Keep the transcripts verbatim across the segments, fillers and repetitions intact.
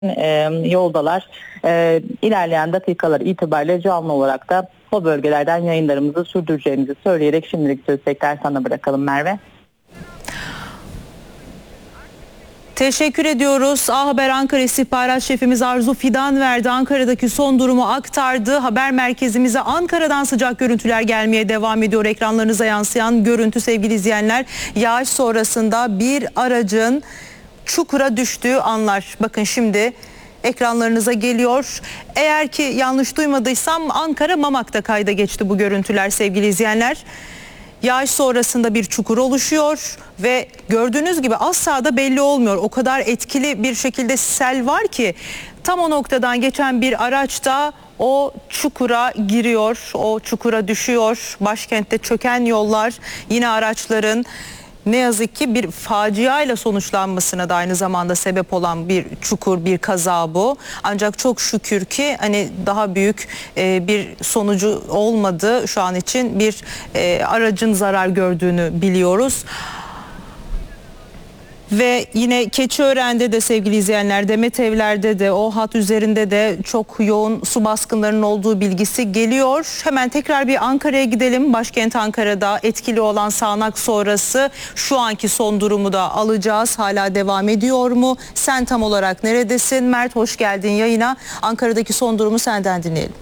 e, yoldalar. E, ilerleyen dakikalar itibariyle canlı olarak da o bölgelerden yayınlarımızı sürdüreceğimizi söyleyerek şimdilik sözü tekrar sana bırakalım Merve. Teşekkür ediyoruz. A Haber Ankara İstihbarat Şefimiz Arzu Fidanverdi Ankara'daki son durumu aktardı. Haber merkezimize Ankara'dan sıcak görüntüler gelmeye devam ediyor. Ekranlarınıza yansıyan görüntü sevgili izleyenler. Yağış sonrasında bir aracın çukura düştüğü anlar. Bakın şimdi ekranlarınıza geliyor. Eğer ki yanlış duymadıysam Ankara Mamak'ta kayda geçti bu görüntüler sevgili izleyenler. Yağış sonrasında bir çukur oluşuyor ve gördüğünüz gibi asla da belli olmuyor. O kadar etkili bir şekilde sel var ki tam o noktadan geçen bir araç da o çukura giriyor, o çukura düşüyor. Başkentte çöken yollar, yine araçların ne yazık ki bir faciayla sonuçlanmasına da aynı zamanda sebep olan bir çukur, bir kaza bu. Ancak çok şükür ki hani daha büyük e, bir sonucu olmadı şu an için. Bir e, aracın zarar gördüğünü biliyoruz. Ve yine Keçiören'de de sevgili izleyenler, Demetevler'de de o hat üzerinde de çok yoğun su baskınlarının olduğu bilgisi geliyor. Hemen tekrar bir Ankara'ya gidelim. Başkent Ankara'da etkili olan sağanak sonrası şu anki son durumu da alacağız. Hala devam ediyor mu? Sen tam olarak neredesin? Mert hoş geldin yayına. Ankara'daki son durumu senden dinleyelim.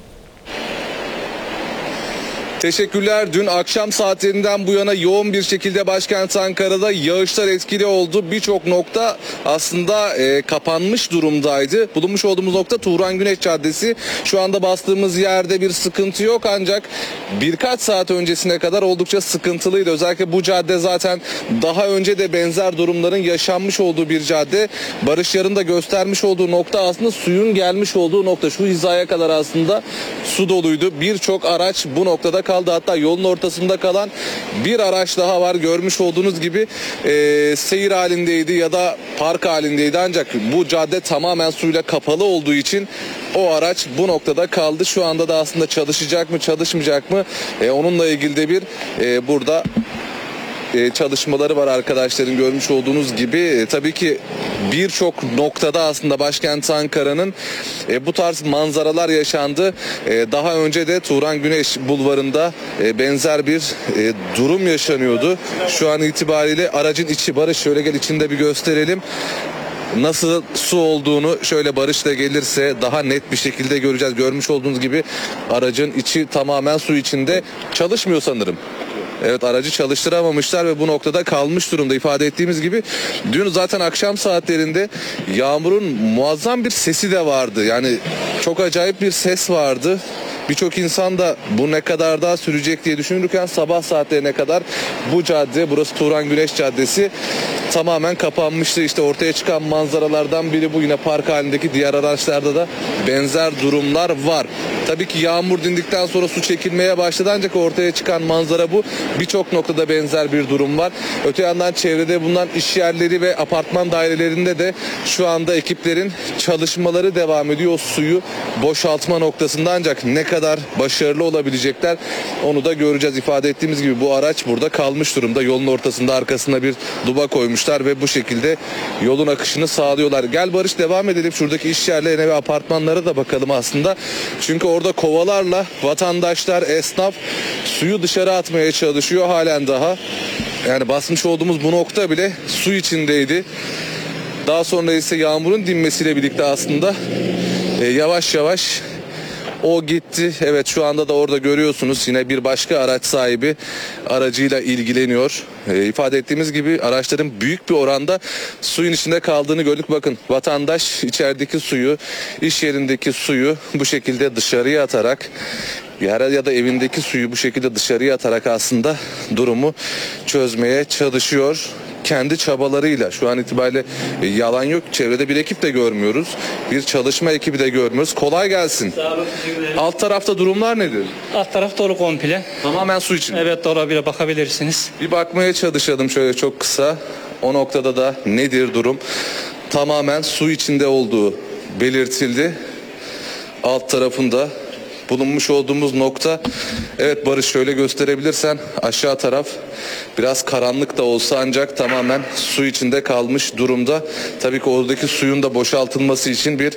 Teşekkürler. Dün akşam saatlerinden bu yana yoğun bir şekilde başkent Ankara'da yağışlar etkili oldu. Birçok nokta aslında e, kapanmış durumdaydı. Bulunmuş olduğumuz nokta Turan Güneş Caddesi. Şu anda bastığımız yerde bir sıkıntı yok ancak birkaç saat öncesine kadar oldukça sıkıntılıydı. Özellikle bu cadde zaten daha önce de benzer durumların yaşanmış olduğu bir cadde. Barış Yar'ın da göstermiş olduğu nokta aslında suyun gelmiş olduğu nokta. Şu hizaya kadar aslında su doluydu. Birçok araç bu noktada kaldı. Hatta yolun ortasında kalan bir araç daha var. Görmüş olduğunuz gibi e, seyir halindeydi ya da park halindeydi. Ancak bu cadde tamamen suyla kapalı olduğu için o araç bu noktada kaldı. Şu anda da aslında çalışacak mı çalışmayacak mı e, onunla ilgili de bir e, burada e, çalışmaları var arkadaşların görmüş olduğunuz gibi. E, tabii ki birçok noktada aslında başkent Ankara'nın e, bu tarz manzaralar yaşandı. E, daha önce de Turan Güneş Bulvarı'nda e, benzer bir e, durum yaşanıyordu. Şu an itibariyle aracın içi, Barış şöyle gel içinde bir gösterelim. Nasıl su olduğunu şöyle Barış da gelirse daha net bir şekilde göreceğiz. Görmüş olduğunuz gibi aracın içi tamamen su içinde, çalışmıyor sanırım. Evet, aracı çalıştıramamışlar ve bu noktada kalmış durumda. İfade ettiğimiz gibi dün zaten akşam saatlerinde yağmurun muazzam bir sesi de vardı. Yani çok acayip bir ses vardı. Birçok insan da bu ne kadar daha sürecek diye düşünürken sabah saatlerine kadar bu cadde, burası Turan Güneş Caddesi, tamamen kapanmıştı. İşte ortaya çıkan manzaralardan biri bu. Yine park halindeki diğer araçlarda da benzer durumlar var. Tabii ki yağmur dindikten sonra su çekilmeye başladı ancak ortaya çıkan manzara bu. Birçok noktada benzer bir durum var. Öte yandan çevrede bulunan iş yerleri ve apartman dairelerinde de şu anda ekiplerin çalışmaları devam ediyor. O suyu boşaltma noktasında, ancak ne kadar başarılı olabilecekler onu da göreceğiz. İfade ettiğimiz gibi bu araç burada kalmış durumda. Yolun ortasında arkasına bir duba koymuşlar ve bu şekilde yolun akışını sağlıyorlar. Gel Barış, devam edelim. Şuradaki iş yerlerine ve apartmanlara da bakalım aslında. Çünkü orada kovalarla vatandaşlar, esnaf suyu dışarı atmaya çalışıyor halen daha. Yani basmış olduğumuz bu nokta bile su içindeydi. Daha sonra ise yağmurun dinmesiyle birlikte aslında e, yavaş yavaş o gitti. Evet, şu anda da orada görüyorsunuz yine bir başka araç sahibi aracıyla ilgileniyor. E, ifade ettiğimiz gibi araçların büyük bir oranda suyun içinde kaldığını gördük. Bakın, vatandaş içerideki suyu, iş yerindeki suyu bu şekilde dışarıya atarak ya da evindeki suyu bu şekilde dışarıya atarak aslında durumu çözmeye çalışıyor. Kendi çabalarıyla şu an itibariyle e, yalan yok. Çevrede bir ekip de görmüyoruz. Bir çalışma ekibi de görmüyoruz. Kolay gelsin. Sağ olun, alt tarafta durumlar nedir? Alt taraf dolu komple. Tamamen su için. Evet, olabilir, bakabilirsiniz. Bir bakmaya çalışalım şöyle çok kısa. O noktada da nedir durum? Tamamen su içinde olduğu belirtildi. Alt tarafında bulunmuş olduğumuz nokta. Evet Barış, şöyle gösterebilirsen aşağı taraf biraz karanlık da olsa ancak tamamen su içinde kalmış durumda. Tabii ki oradaki suyun da boşaltılması için bir